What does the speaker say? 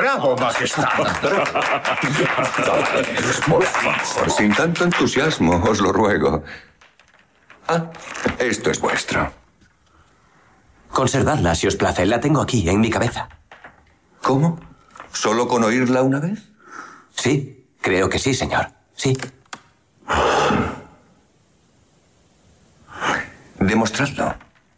Bravo, majestad. Por favor, sin tanto entusiasmo, os lo ruego. Ah, esto es vuestro. Conservadla, si os place. La tengo aquí, en mi cabeza. ¿Cómo? ¿Solo con oírla una vez? Sí, creo que sí, señor. Sí. Demostradlo.